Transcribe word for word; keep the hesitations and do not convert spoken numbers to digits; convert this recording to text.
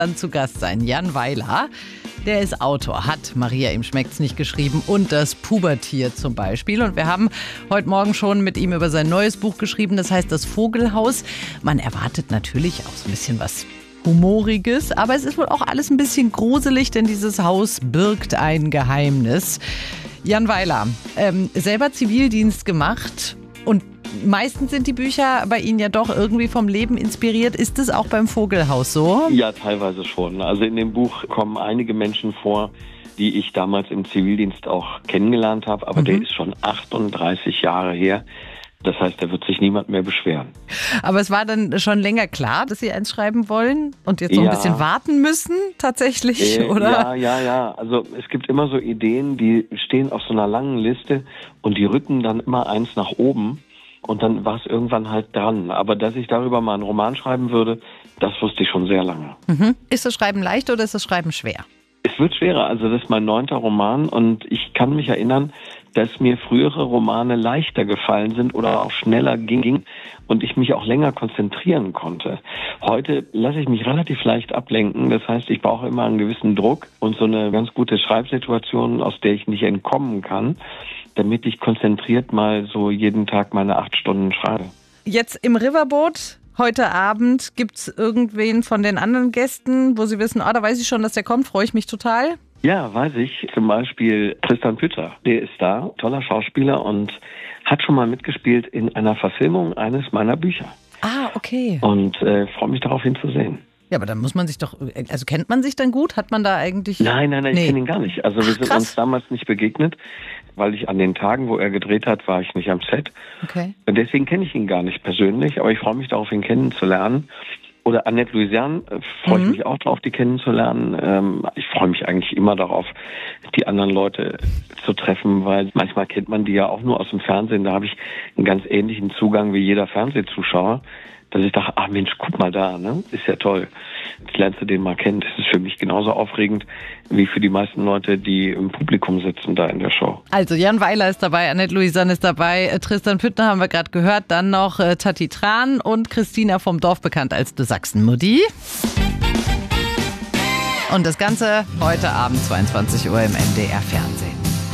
dann zu Gast sein. Jan Weiler, der ist Autor, hat Maria, ihm schmeckt's nicht geschrieben und das Pubertier zum Beispiel. Und wir haben heute Morgen schon mit ihm über sein neues Buch geschrieben, das heißt Das Vogelhaus. Man erwartet natürlich auch so ein bisschen was Humoriges, aber es ist wohl auch alles ein bisschen gruselig, denn dieses Haus birgt ein Geheimnis. Jan Weiler, ähm, selber Zivildienst gemacht und meistens sind die Bücher bei Ihnen ja doch irgendwie vom Leben inspiriert. Ist es auch beim Vogelhaus so? Ja, teilweise schon. Also in dem Buch kommen einige Menschen vor, die ich damals im Zivildienst auch kennengelernt habe, aber mhm. der ist schon achtunddreißig Jahre her. Das heißt, da wird sich niemand mehr beschweren. Aber es war dann schon länger klar, dass Sie eins schreiben wollen und jetzt so ein ja. bisschen warten müssen, tatsächlich, äh, oder? Ja, ja, ja. Also es gibt immer so Ideen, die stehen auf so einer langen Liste und die rücken dann immer eins nach oben und dann war es irgendwann halt dran. Aber dass ich darüber mal einen Roman schreiben würde, das wusste ich schon sehr lange. Mhm. Ist das Schreiben leicht oder ist das Schreiben schwer? Es wird schwerer. Also das ist mein neunter Roman und ich kann mich erinnern, dass mir frühere Romane leichter gefallen sind oder auch schneller ging und ich mich auch länger konzentrieren konnte. Heute lasse ich mich relativ leicht ablenken. Das heißt, ich brauche immer einen gewissen Druck und so eine ganz gute Schreibsituation, aus der ich nicht entkommen kann, damit ich konzentriert mal so jeden Tag meine acht Stunden schreibe. Jetzt im Riverboat heute Abend, gibt es irgendwen von den anderen Gästen, wo Sie wissen, ah, da weiß ich schon, dass der kommt, freue ich mich total? Ja, weiß ich. Zum Beispiel Tristan Pütter, der ist da, toller Schauspieler und hat schon mal mitgespielt in einer Verfilmung eines meiner Bücher. Ah, okay. Und äh, freue mich darauf, ihn zu sehen. Ja, aber dann muss man sich doch, also kennt man sich dann gut? Hat man da eigentlich... Nein, nein, nein, nee. Ich kenne ihn gar nicht. Also wir Ach, sind krass. uns damals nicht begegnet, weil ich an den Tagen, wo er gedreht hat, war ich nicht am Set. Okay. Und deswegen kenne ich ihn gar nicht persönlich, aber ich freue mich darauf, ihn kennenzulernen. Oder Annette Louisiane, äh, freue ich mhm. mich auch darauf, die kennenzulernen. Ähm, ich freue mich eigentlich immer darauf, die anderen Leute zu treffen, weil manchmal kennt man die ja auch nur aus dem Fernsehen. Da habe ich einen ganz ähnlichen Zugang wie jeder Fernsehzuschauer, dass ich dachte, ach Mensch, guck mal da, ne? Ist ja toll. Jetzt lernst du den mal kennen. Das ist für mich genauso aufregend wie für die meisten Leute, die im Publikum sitzen da in der Show. Also Jan Weiler ist dabei, Annette Louisiane ist dabei, Tristan Püttner haben wir gerade gehört, dann noch äh, Tati Tran und Christina vom Dorf, bekannt als Du Sachsen-Mutti. Und das Ganze heute Abend zweiundzwanzig Uhr im N D R Fernsehen.